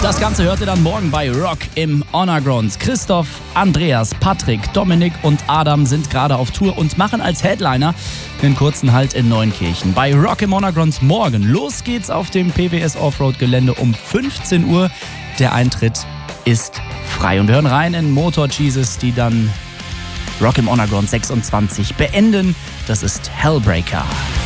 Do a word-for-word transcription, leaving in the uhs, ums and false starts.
Das Ganze hört ihr dann morgen bei Rock im Underground. Christoph, Andreas, Patrick, Dominik und Adam sind gerade auf Tour und machen als Headliner einen kurzen Halt in Neunkirchen. Bei Rock im Underground morgen. Los geht's auf dem P W S Offroad Gelände um fünfzehn Uhr. Der Eintritt ist frei. Und wir hören rein in Motor Jesus, die dann Rock im Underground sechsundzwanzig beenden. Das ist Hellbreaker.